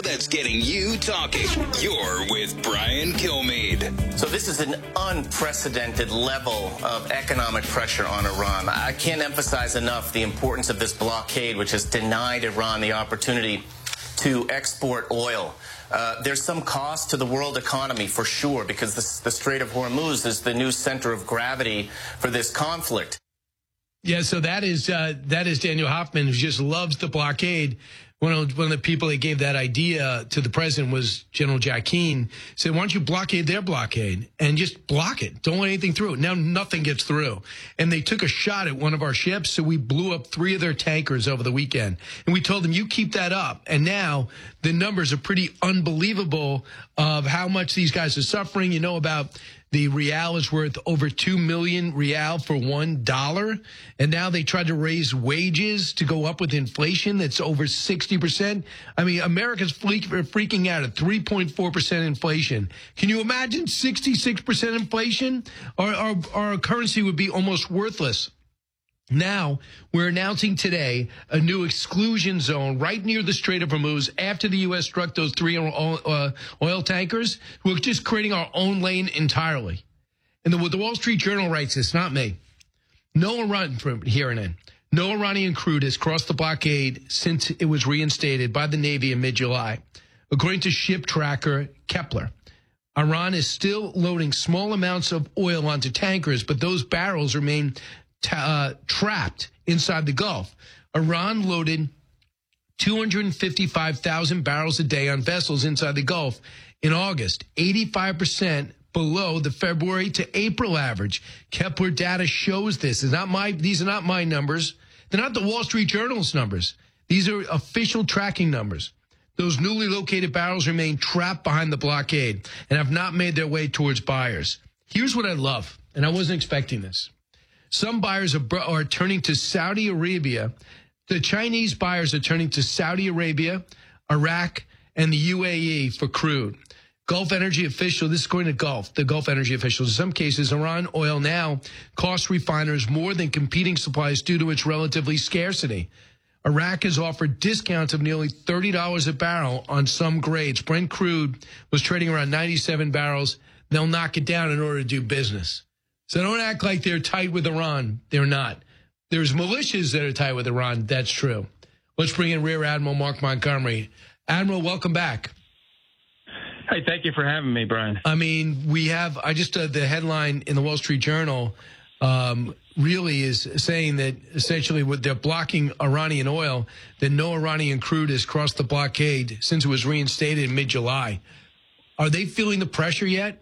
that's getting you talking. You're with Brian Kilmeade. So this is an unprecedented level of economic pressure on Iran. I can't emphasize enough the importance of this blockade, which has denied Iran the opportunity to export oil. There's some cost to the world economy for sure, because the Strait of Hormuz is the new center of gravity for this conflict. Yeah, so that is Daniel Hoffman, who just loves the blockade. One of the people that gave that idea to the president was General Jack Keane. Said, why don't you blockade their blockade and just block it? Don't let anything through. Now nothing gets through. And they took a shot at one of our ships, so we blew up 3 of their tankers over the weekend. And we told them, you keep that up. And now the numbers are pretty unbelievable of how much these guys are suffering. You know about the rial is worth over 2 million rial for $1. And now they tried to raise wages to go up with inflation that's over 60%. I mean, America's freaking out at 3.4% inflation. Can you imagine 66% inflation? Our currency would be almost worthless. Now, we're announcing today a new exclusion zone right near the Strait of Hormuz after the U.S. struck those 3 oil tankers. We're just creating our own lane entirely. And the Wall Street Journal writes this, not me. No Iran, from here and in, no Iranian crude has crossed the blockade since it was reinstated by the Navy in mid-July. According to ship tracker Kepler, Iran is still loading small amounts of oil onto tankers, but those barrels remain trapped inside the Gulf. Iran loaded 255,000 barrels a day on vessels inside the Gulf in August, 85% below the February to April average. Kepler data shows this. These are not my numbers. They're not the Wall Street Journal's numbers. These are official tracking numbers. Those newly located barrels remain trapped behind the blockade and have not made their way towards buyers. Here's what I love, and I wasn't expecting this. Some buyers are turning to Saudi Arabia. The Chinese buyers are turning to Saudi Arabia, Iraq, and the UAE for crude. Gulf energy official, this is according to the Gulf energy officials. In some cases, Iran oil now costs refiners more than competing supplies due to its relatively scarcity. Iraq has offered discounts of nearly $30 a barrel on some grades. Brent crude was trading around 97 barrels. They'll knock it down in order to do business. So don't act like they're tight with Iran. They're not. There's militias that are tight with Iran. That's true. Let's bring in Rear Admiral Mark Montgomery. Admiral, welcome back. Hey, thank you for having me, Brian. I mean, the headline in the Wall Street Journal really is saying that essentially they're blocking Iranian oil, that no Iranian crude has crossed the blockade since it was reinstated in mid-July. Are they feeling the pressure yet?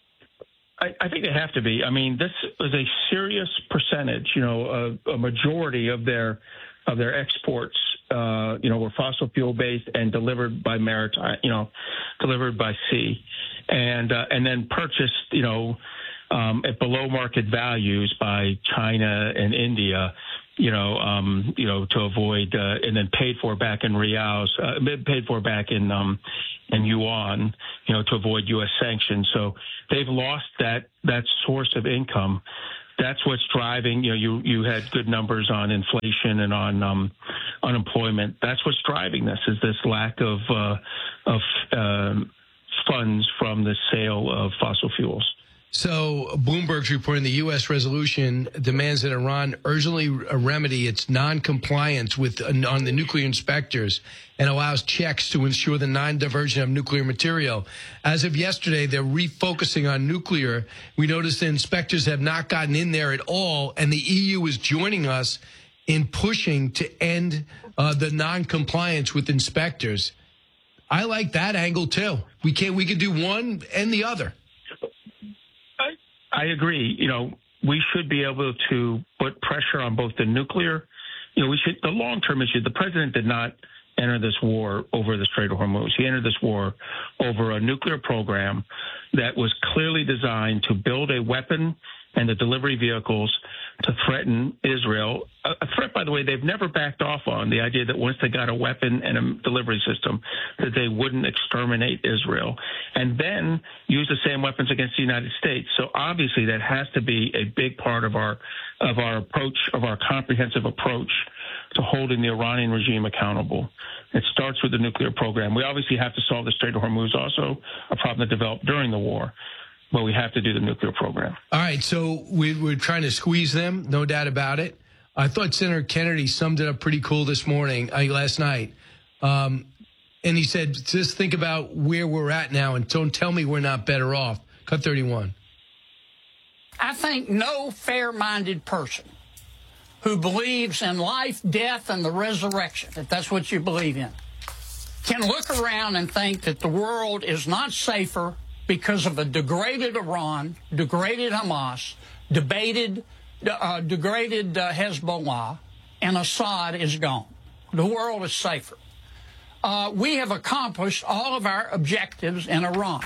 I think they have to be. I mean, this is a serious percentage, a majority of their exports, were fossil fuel based and delivered by maritime, delivered by sea, and then purchased, at below market values by China and India, to avoid, and then paid for back in rials, paid for back in yuan, to avoid U.S. sanctions. So they've lost that source of income. That's what's driving, you had good numbers on inflation and on unemployment. That's what's driving this, is this lack of funds from the sale of fossil fuels. So Bloomberg's reporting the U.S. resolution demands that Iran urgently remedy its non-compliance on the nuclear inspectors and allows checks to ensure the non-diversion of nuclear material. As of yesterday, they're refocusing on nuclear. We noticed the inspectors have not gotten in there at all, and the EU is joining us in pushing to end the non-compliance with inspectors. I like that angle, too. We could do one and the other. I agree. We should be able to put pressure on both the nuclear. The long-term issue. The president did not enter this war over the Strait of Hormuz. He entered this war over a nuclear program that was clearly designed to build a weapon and the delivery vehicles to threaten Israel. A threat, by the way, they've never backed off on, the idea that once they got a weapon and a delivery system, that they wouldn't exterminate Israel, and then use the same weapons against the United States. So obviously that has to be a big part of our approach, of our comprehensive approach to holding the Iranian regime accountable. It starts with the nuclear program. We obviously have to solve the Strait of Hormuz, also a problem that developed during the war, but we have to do the nuclear program. All right, so we're trying to squeeze them, no doubt about it. I thought Senator Kennedy summed it up pretty cool last night. And he said, just think about where we're at now and don't tell me we're not better off. Cut 31. I think no fair-minded person who believes in life, death, and the resurrection, if that's what you believe in, can look around and think that the world is not safer because of a degraded Iran, degraded Hamas, degraded Hezbollah, and Assad is gone. The world is safer. We have accomplished all of our objectives in Iran.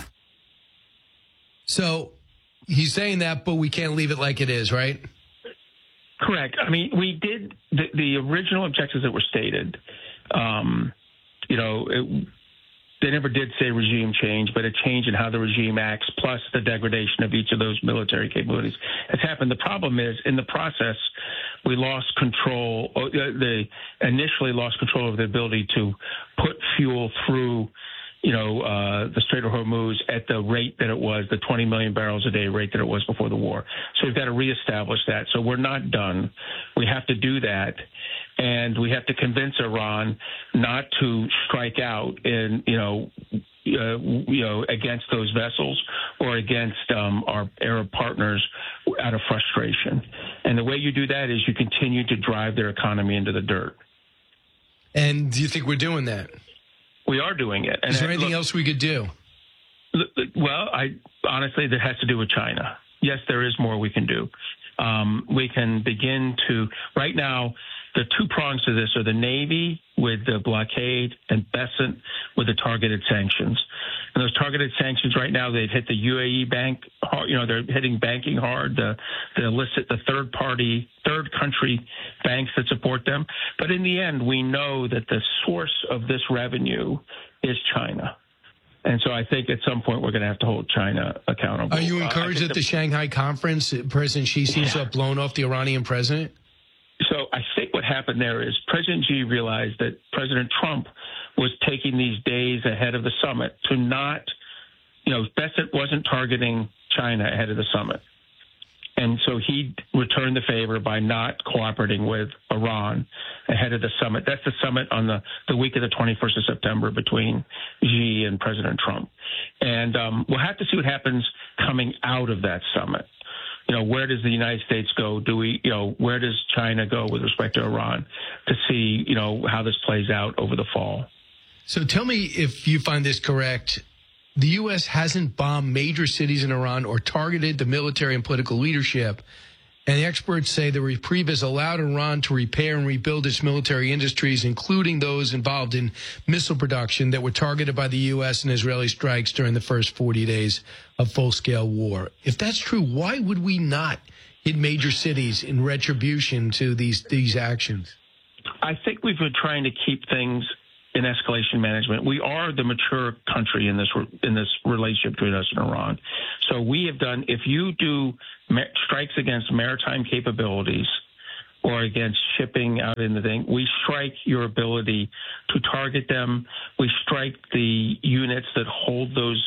So he's saying that, but we can't leave it like it is, right? Correct. I mean, we did the original objectives that were stated. They never did say regime change, but a change in how the regime acts, plus the degradation of each of those military capabilities has happened. The problem is, in the process, we lost control. They initially lost control of the ability to put fuel through, the Strait of Hormuz at the rate that it was, the 20 million barrels a day rate that it was before the war. So we've got to reestablish that. So we're not done. We have to do that. And we have to convince Iran not to strike out against those vessels or against our Arab partners out of frustration. And the way you do that is you continue to drive their economy into the dirt. And do you think we're doing that? We are doing it. And is there anything else we could do? Well, honestly, that has to do with China. Yes, there is more we can do. We can begin to, right now, the two prongs to this are the Navy with the blockade and Bessent with the targeted sanctions. And those targeted sanctions right now, they've hit the UAE bank hard. They're hitting banking hard, the third country banks that support them. But in the end, we know that the source of this revenue is China. And so I think at some point we're going to have to hold China accountable. Are you encouraged at the Shanghai conference? President Xi seems to have blown off the Iranian president. So I think what happened there is President Xi realized that President Trump was taking these days ahead of the summit to not, Bessent wasn't targeting China ahead of the summit. And so he returned the favor by not cooperating with Iran ahead of the summit. That's the summit on the week of the 21st of September between Xi and President Trump. And we'll have to see what happens coming out of that summit. Where does the United States go? Where does China go with respect to Iran to see, how this plays out over the fall? So tell me if you find this correct. The U.S. hasn't bombed major cities in Iran or targeted the military and political leadership. And the experts say the reprieve has allowed Iran to repair and rebuild its military industries, including those involved in missile production that were targeted by the U.S. and Israeli strikes during the first 40 days of full-scale war. If that's true, why would we not hit major cities in retribution to these actions? I think we've been trying to keep things in escalation management. We are the mature country in this relationship between us and Iran. So we have done, if you do strikes against maritime capabilities or against shipping out in the thing, we strike your ability to target them. We strike the units that hold those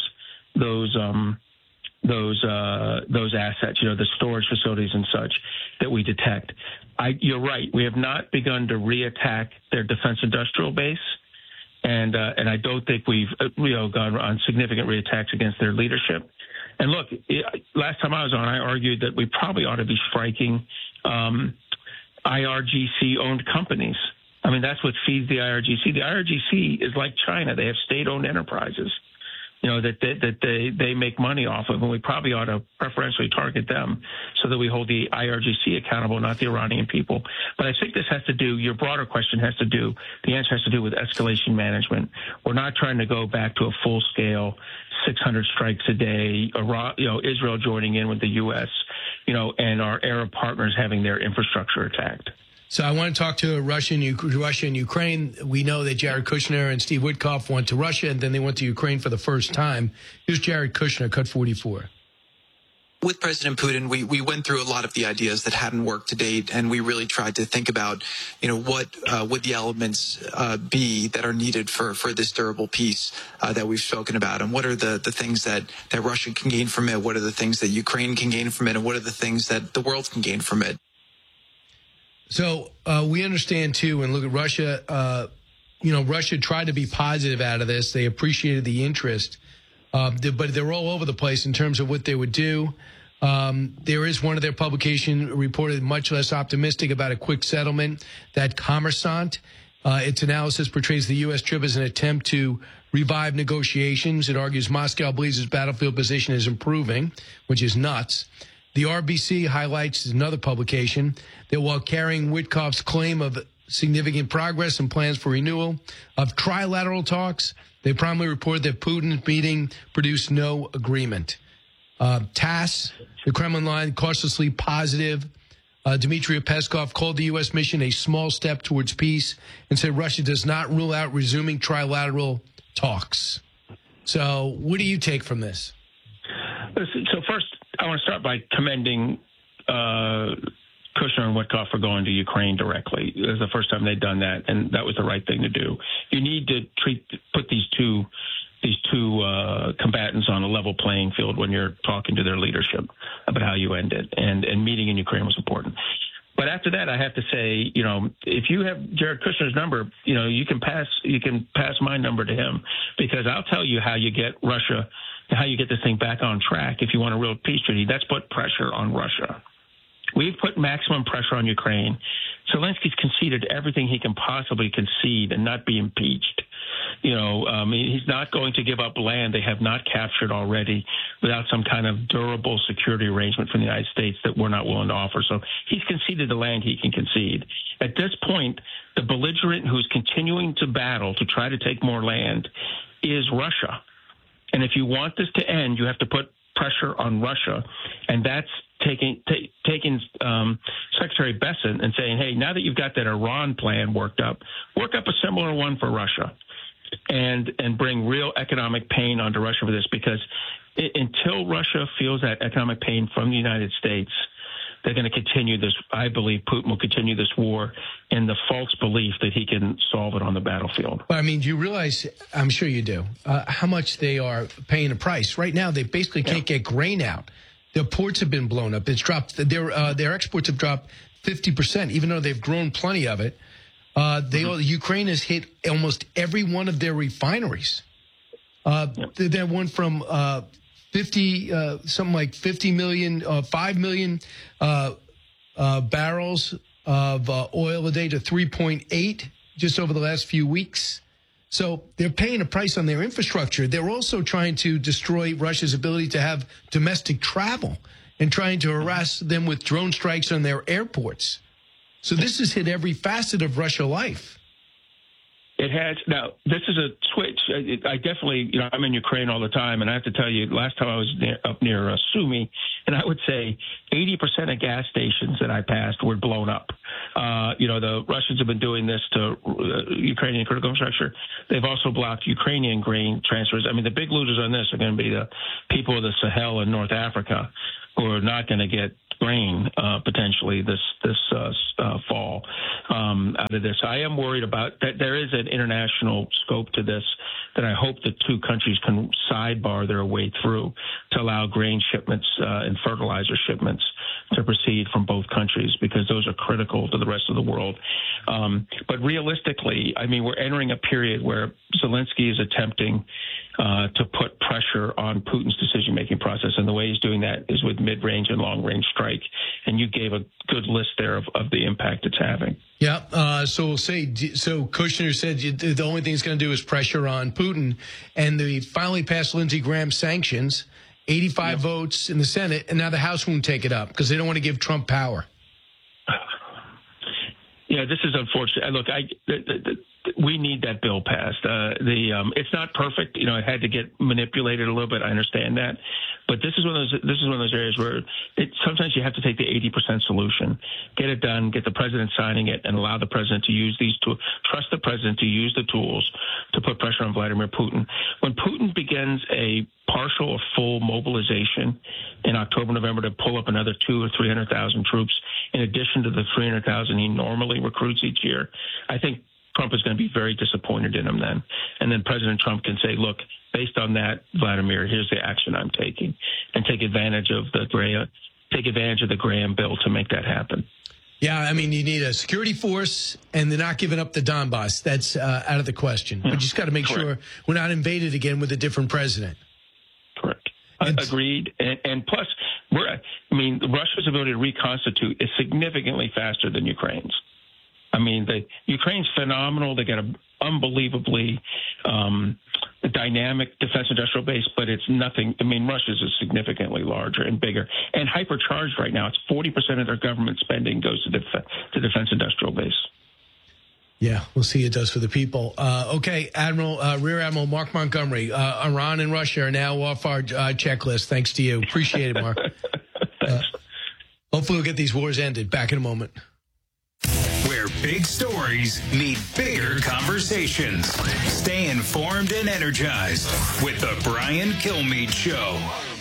assets, the storage facilities and such that we detect. You're right. We have not begun to reattack their defense industrial base. And I don't think we've gone on significant reattacks against their leadership. And look, last time I was on, I argued that we probably ought to be striking IRGC-owned companies. I mean, that's what feeds the IRGC. The IRGC is like China. They have state-owned enterprises, that they make money off of, and we probably ought to preferentially target them so that we hold the IRGC accountable, not the Iranian people. But I think this has to do, your broader question has to do, the answer has to do with escalation management. We're not trying to go back to a full-scale 600 strikes a day, Israel joining in with the U.S., and our Arab partners having their infrastructure attacked. So I want to talk to Russia and Ukraine. We know that Jared Kushner and Steve Witkoff went to Russia, and then they went to Ukraine for the first time. Here's Jared Kushner, cut 44. with President Putin, we went through a lot of the ideas that hadn't worked to date, and we really tried to think about, what would the elements be that are needed for this durable peace that we've spoken about, and what are the things that Russia can gain from it, what are the things that Ukraine can gain from it, and what are the things that the world can gain from it. So we understand, too, and look at Russia, Russia tried to be positive out of this. They appreciated the interest. But they're all over the place in terms of what they would do. There is one of their publications reported much less optimistic about a quick settlement. That Kommersant, its analysis portrays the U.S. trip as an attempt to revive negotiations. It argues Moscow believes its battlefield position is improving, which is nuts. The RBC highlights another publication that while carrying Witkoff's claim of significant progress and plans for renewal of trilateral talks, they promptly reported that Putin's meeting produced no agreement. TASS, the Kremlin line, cautiously positive. Dmitry Peskov called the U.S. mission a small step towards peace and said Russia does not rule out resuming trilateral talks. So what do you take from this? So first, I want to start by commending Kushner and Witkoff for going to Ukraine directly. It was the first time they'd done that, and that was the right thing to do. You need to put these two combatants on a level playing field when you're talking to their leadership about how you end it, and meeting in Ukraine was important. But after that, I have to say, if you have Jared Kushner's number, you can pass my number to him, because I'll tell you how you get Russia, how you get this thing back on track. If you want a real peace treaty, that's put pressure on Russia. We've put maximum pressure on Ukraine. Zelensky's conceded everything he can possibly concede and not be impeached. He's not going to give up land they have not captured already without some kind of durable security arrangement from the United States that we're not willing to offer. So he's conceded the land he can concede. At this point, the belligerent who's continuing to battle to try to take more land is Russia. And if you want this to end, you have to put pressure on Russia, and that's taking Secretary Bessent and saying, hey, now that you've got that Iran plan work up a similar one for Russia, and bring real economic pain onto Russia for this, because until Russia feels that economic pain from the United States, they're going to continue this. I believe Putin will continue this war in the false belief that he can solve it on the battlefield. But, do you realize, I'm sure you do, how much they are paying a price? Right now, they basically can't get grain out. Their ports have been blown up. It's dropped. Their exports have dropped 50%, even though they've grown plenty of it. Ukraine has hit almost every one of their refineries. They went from 5 million barrels of oil a day to 3.8 just over the last few weeks. So they're paying a price on their infrastructure. They're also trying to destroy Russia's ability to have domestic travel and trying to harass them with drone strikes on their airports. So this has hit every facet of Russia life. It has. Now, this is a switch. I definitely, I'm in Ukraine all the time, and I have to tell you, last time I was up near Sumy, and I would say 80% of gas stations that I passed were blown up. The Russians have been doing this to Ukrainian critical infrastructure. They've also blocked Ukrainian grain transfers. The big losers on this are going to be the people of the Sahel in North Africa, who are not going to get grain potentially this fall out of this. I am worried about that. There is an international scope to this that I hope the two countries can sidebar their way through to allow grain shipments and fertilizer shipments to proceed from both countries, because those are critical to the rest of the world. But realistically, we're entering a period where Zelensky is attempting to put pressure on Putin's decision-making process, and the way he's doing that is with mid-range and long-range strike. And you gave a good list there of the impact it's having. Yeah. So we'll say. So Kushner said the only thing he's going to do is pressure on Putin, and they finally passed Lindsey Graham sanctions, 85 votes in the Senate, and now the House won't take it up because they don't want to give Trump power. Yeah, this is unfortunate. Look, we need that bill passed. It's not perfect. It had to get manipulated a little bit. I understand that, but this is one of those areas where sometimes you have to take the 80% solution, get it done, get the president signing it, and allow the president to use these tools. Trust the president to use the tools to put pressure on Vladimir Putin. When Putin begins a partial or full mobilization in October, November to pull up another 200,000 or 300,000 troops in addition to the 300,000 he normally recruits each year, I think Trump is going to be very disappointed in him then. And then President Trump can say, look, based on that, Vladimir, here's the action I'm taking, and take advantage of the Graham bill to make that happen. Yeah, I mean, you need a security force, and they're not giving up the Donbass. That's out of the question. But you just got to make sure we're not invaded again with a different president. Correct. Agreed. And plus, Russia's ability to reconstitute is significantly faster than Ukraine's. I mean, Ukraine's phenomenal. They got an unbelievably dynamic defense industrial base, but it's nothing. I mean, Russia's is significantly larger and bigger and hypercharged right now. It's 40% of their government spending goes to defense industrial base. Yeah, we'll see what it does for the people. Okay, Rear Admiral Mark Montgomery, Iran and Russia are now off our checklist. Thanks to you. Appreciate it, Mark. Thanks. Hopefully we'll get these wars ended. Back in a moment. Where big stories meet bigger conversations. Stay informed and energized with the Brian Kilmeade Show.